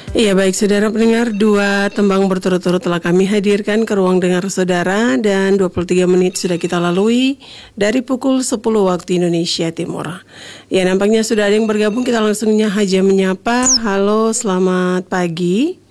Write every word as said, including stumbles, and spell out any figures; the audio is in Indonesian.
Iya baik saudara pendengar, dua tembang berturut-turut telah kami hadirkan ke ruang dengar saudara dan dua puluh tiga menit sudah kita lalui dari pukul sepuluh waktu Indonesia Timur. Ya nampaknya sudah ada yang bergabung, kita langsungnya aja menyapa. Halo, selamat pagi.